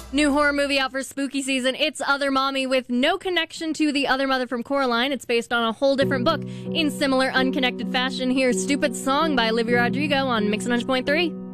New horror movie out for spooky season. It's Other Mommy with no connection to the other mother from Coraline. It's based on a whole different book in similar unconnected fashion. Here's Stupid Song by Olivia Rodrigo on Mix 100.3.